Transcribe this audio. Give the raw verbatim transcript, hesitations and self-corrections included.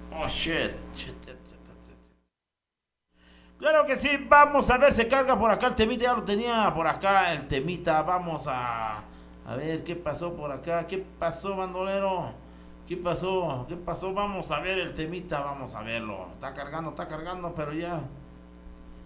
Oh, shit. Shit, shit, shit, shit. Claro que sí, vamos a ver, se carga por acá el temita, ya lo tenía por acá el temita, vamos a... A ver, ¿qué pasó por acá? ¿Qué pasó, bandolero? ¿Qué pasó? ¿Qué pasó? Vamos a ver el temita, vamos a verlo. Está cargando, está cargando, pero ya...